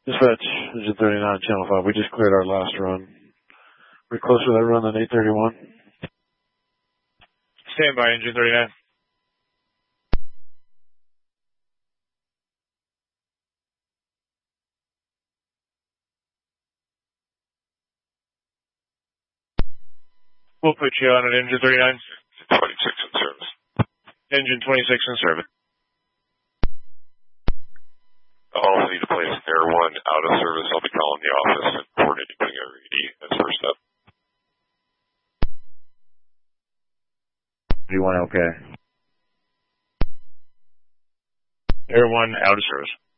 Dispatch, Engine 39, Channel 5. We just cleared our last run. We're closer to that run than 831. Stand by, Engine 39. We'll put you on at Engine 39. 26 in service. Engine 26 in service. I'll also need to place Air 1 out of service. I'll be calling the office and coordinating putting Air ED as first step. V1 okay. Air 1 out of service.